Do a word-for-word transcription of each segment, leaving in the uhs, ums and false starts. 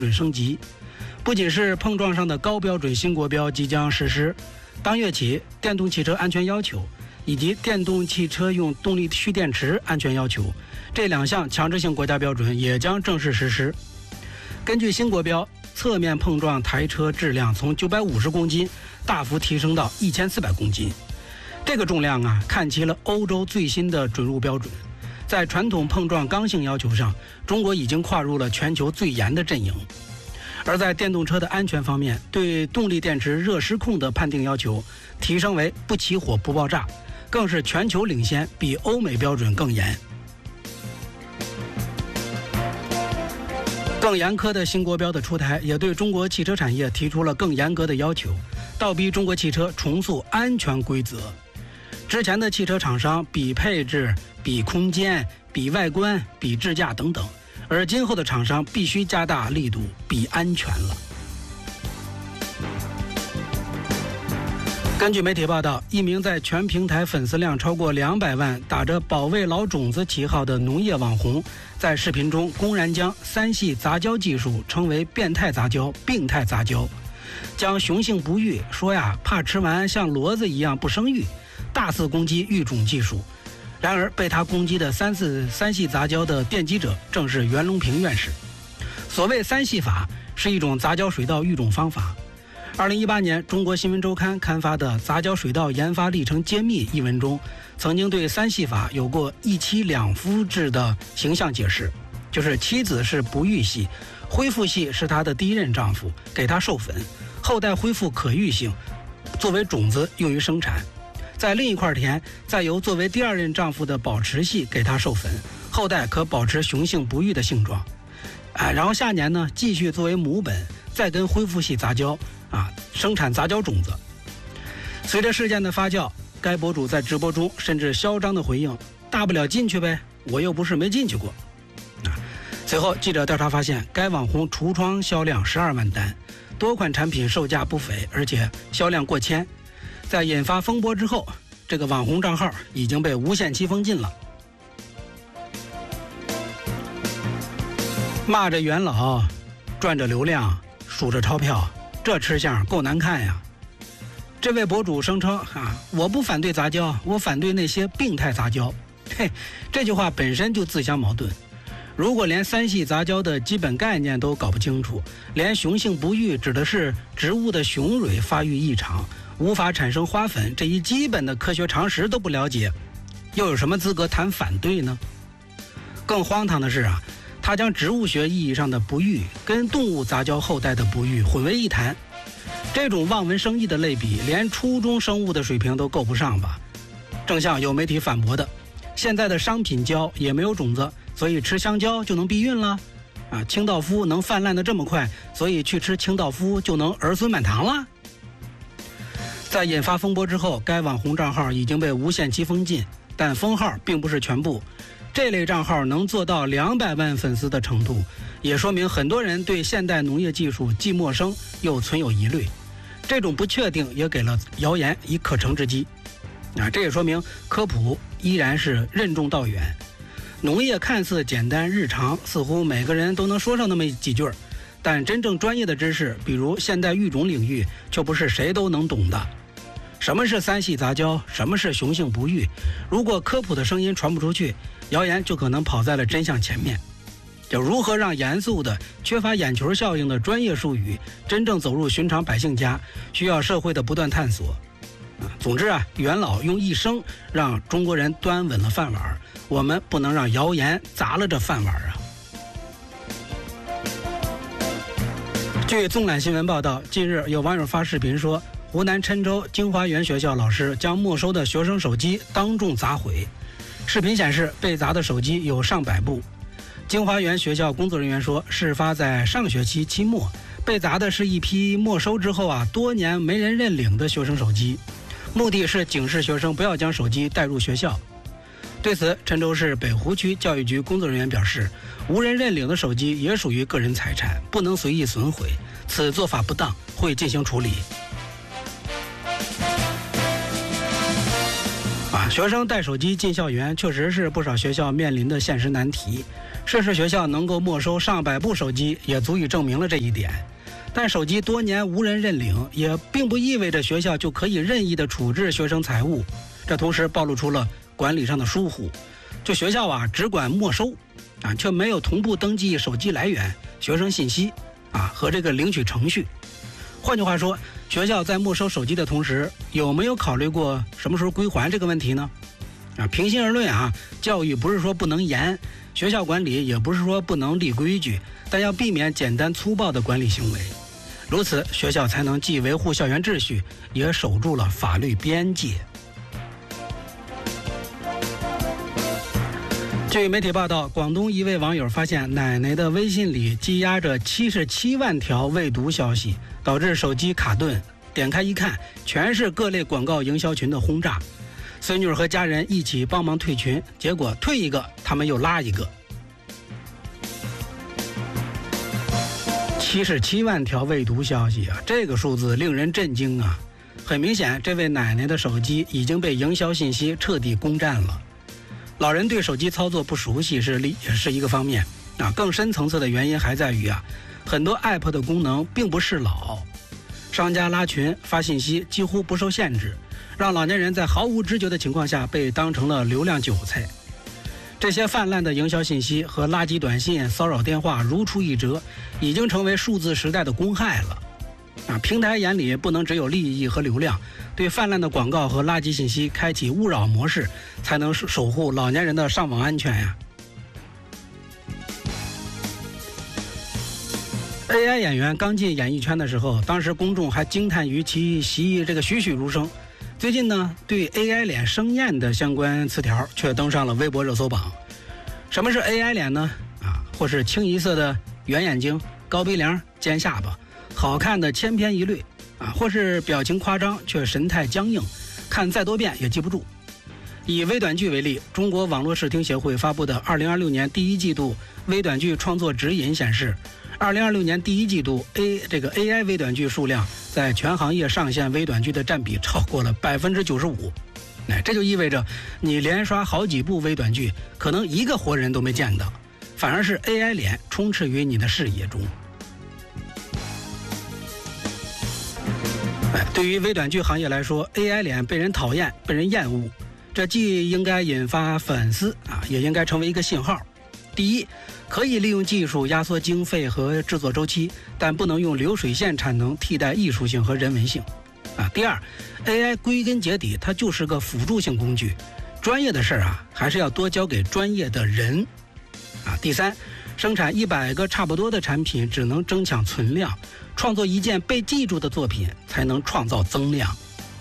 准升级，不仅是碰撞上的高标准新国标即将实施，当月起电动汽车安全要求以及电动汽车用动力蓄电池安全要求这两项强制性国家标准也将正式实施。根据新国标，侧面碰撞台车质量从九百五十公斤大幅提升到一千四百公斤，这个重量啊，看齐了欧洲最新的准入标准。在传统碰撞刚性要求上，中国已经跨入了全球最严的阵营。而在电动车的安全方面，对动力电池热失控的判定要求提升为不起火不爆炸，更是全球领先，比欧美标准更严。更严苛的新国标的出台，也对中国汽车产业提出了更严格的要求，倒逼中国汽车重塑安全规则。之前的汽车厂商比配置、比空间、比外观、比智驾等等，而今后的厂商必须加大力度比安全了。根据媒体报道，一名在全平台粉丝量超过两百万、打着保卫老种子旗号的农业网红，在视频中公然将三系杂交技术称为变态杂交、病态杂交，将雄性不育说呀怕吃完像骡子一样不生育，大肆攻击育种技术。然而被他攻击的三四三系杂交的奠基者正是袁隆平院士。所谓三系法是一种杂交水稻育种方法。二零一八年中国新闻周刊刊发的《杂交水稻研发历程揭秘》一文中，曾经对三系法有过一妻两夫制的形象解释，就是妻子是不育系，恢复系是她的第一任丈夫，给她授粉，后代恢复可育性，作为种子用于生产。在另一块田，再由作为第二任丈夫的保持系给她授粉，后代可保持雄性不育的性状。啊，然后下年呢，继续作为母本，再跟恢复系杂交，啊，生产杂交种子。随着事件的发酵，该博主在直播中甚至嚣张的回应：“大不了进去呗，我又不是没进去过。”啊，随后记者调查发现，该网红橱窗销量十二万单，多款产品售价不菲，而且销量过千。在引发风波之后，这个网红账号已经被无限期封禁了。骂着元老，赚着流量，数着钞票，这吃相够难看呀！这位博主声称啊，我不反对杂交，我反对那些病态杂交。嘿，这句话本身就自相矛盾。如果连三系杂交的基本概念都搞不清楚，连雄性不育指的是植物的雄蕊发育异常，无法产生花粉这一基本的科学常识都不了解，又有什么资格谈反对呢？更荒唐的是啊，他将植物学意义上的不育跟动物杂交后代的不育混为一谈，这种望文生义的类比，连初中生物的水平都够不上吧？正像有媒体反驳的，现在的商品蕉也没有种子，所以吃香蕉就能避孕了？啊，清道夫能泛滥的这么快，所以去吃清道夫就能儿孙满堂了？在引发风波之后，该网红账号已经被无限期封禁，但封号并不是全部。这类账号能做到两百万粉丝的程度，也说明很多人对现代农业技术既陌生又存有疑虑。这种不确定也给了谣言以可乘之机。啊，这也说明科普依然是任重道远。农业看似简单日常，似乎每个人都能说上那么几句，但真正专业的知识，比如现代育种领域，却不是谁都能懂的。什么是三系杂交？什么是雄性不育？如果科普的声音传不出去，谣言就可能跑在了真相前面。就如何让严肃的、缺乏眼球效应的专业术语真正走入寻常百姓家，需要社会的不断探索。啊，总之啊，元老用一生让中国人端稳了饭碗，我们不能让谣言砸了这饭碗啊！据纵览新闻报道，近日有网友发视频说，湖南郴州京华园学校老师将没收的学生手机当众砸毁。视频显示，被砸的手机有上百部。京华园学校工作人员说，事发在上学期期末，被砸的是一批没收之后啊多年没人认领的学生手机，目的是警示学生不要将手机带入学校。对此，郴州市北湖区教育局工作人员表示，无人认领的手机也属于个人财产，不能随意损毁，此做法不当，会进行处理。 学生带手机进校园，确实是不少学校面临的现实难题。涉事学校能够没收上百部手机，也足以证明了这一点。但手机多年无人认领，也并不意味着学校就可以任意的处置学生财物。这同时暴露出了管理上的疏忽。就学校啊，只管没收，啊，却没有同步登记手机来源、学生信息啊和这个领取程序。换句话说，学校在没收手机的同时，有没有考虑过什么时候归还这个问题呢？啊，平心而论啊，教育不是说不能严，学校管理也不是说不能立规矩，但要避免简单粗暴的管理行为，如此学校才能既维护校园秩序，也守住了法律边界。据媒体报道，广东一位网友发现奶奶的微信里积压着七十七万条未读消息，导致手机卡顿，点开一看，全是各类广告营销群的轰炸。孙女和家人一起帮忙退群，结果退一个他们又拉一个。七十七万条未读消息啊，这个数字令人震惊啊！很明显，这位奶奶的手机已经被营销信息彻底攻占了。老人对手机操作不熟悉是也是一个方面啊，更深层次的原因还在于啊，很多 app 的功能并不适老，商家拉群发信息几乎不受限制，让老年人在毫无知觉的情况下被当成了流量韭菜。这些泛滥的营销信息和垃圾短信、骚扰电话如出一辙，已经成为数字时代的公害了。啊，平台眼里不能只有利益和流量，对泛滥的广告和垃圾信息开启勿扰模式，才能守护老年人的上网安全呀。A I 演员刚进演艺圈的时候，当时公众还惊叹于其习这个栩栩如生。最近呢，对 A I 脸生厌的相关词条却登上了微博热搜榜。什么是 A I 脸呢？啊，或是清一色的圆眼睛、高鼻梁、尖下巴，好看的千篇一律啊，或是表情夸张却神态僵硬，看再多遍也记不住。以微短剧为例，中国网络视听协会发布的二零二六年第一季度微短剧创作指引显示，二零二六年第一季度 A 这个 A I 微短剧数量在全行业上线微短剧的占比超过了百分之九十五。哎，这就意味着你连刷好几部微短剧，可能一个活人都没见到，反而是 A I 脸充斥于你的视野中。哎，对于微短剧行业来说 ，A I 脸被人讨厌、被人厌恶，这既应该引发反思啊，也应该成为一个信号。第一，可以利用技术压缩经费和制作周期，但不能用流水线产能替代艺术性和人文性。啊，第二 ，A I 归根结底它就是个辅助性工具，专业的事儿啊，还是要多交给专业的人。啊，第三，生产一百个差不多的产品只能争抢存量，创作一件被记住的作品才能创造增量。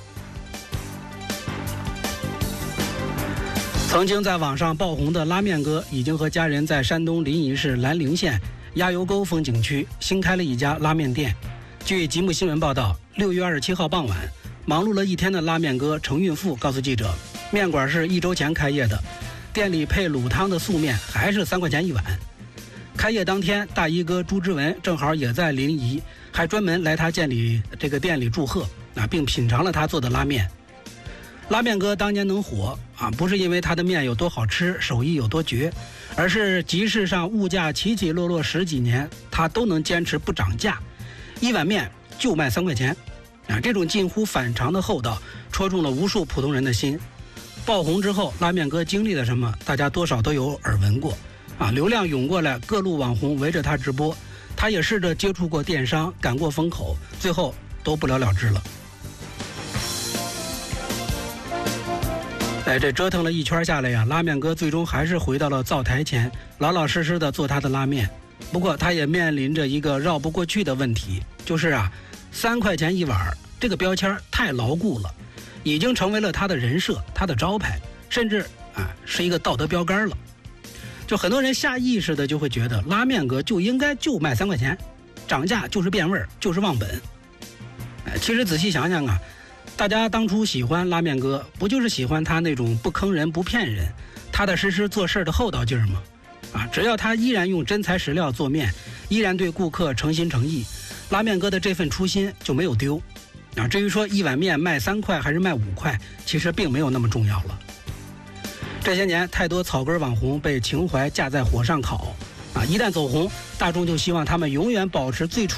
曾经在网上爆红的拉面哥，已经和家人在山东临沂市兰陵县鸭油沟风景区新开了一家拉面店。据吉木新闻报道，六月二十七号傍晚，忙碌了一天的拉面哥程运富告诉记者，面馆是一周前开业的，店里配卤汤的素面还是三块钱一碗。开业当天，大衣哥朱之文正好也在临沂，还专门来他店里这个店里祝贺啊，并品尝了他做的拉面。拉面哥当年能火啊，不是因为他的面有多好吃，手艺有多绝，而是集市上物价起起落落十几年，他都能坚持不涨价，一碗面就卖三块钱啊！这种近乎反常的厚道，戳中了无数普通人的心。爆红之后，拉面哥经历了什么，大家多少都有耳闻过啊！流量涌过来，各路网红围着他直播，他也试着接触过电商，赶过风口，最后都不了了之了。哎，这折腾了一圈下来呀，拉面哥最终还是回到了灶台前，老老实实的做他的拉面。不过他也面临着一个绕不过去的问题，就是啊，三块钱一碗这个标签太牢固了，已经成为了他的人设、他的招牌，甚至啊是一个道德标杆了。就很多人下意识的就会觉得拉面哥就应该就卖三块钱，涨价就是变味儿，就是忘本。哎，其实仔细想想啊，大家当初喜欢拉面哥，不就是喜欢他那种不坑人不骗人、踏踏实实做事的厚道劲儿吗？啊，只要他依然用真材实料做面，依然对顾客诚心诚意，拉面哥的这份初心就没有丢。啊，至于说一碗面卖三块还是卖五块，其实并没有那么重要了。 这些年，太多草根网红被情怀架在火上烤，啊，一旦走红，大众就希望他们永远保持最初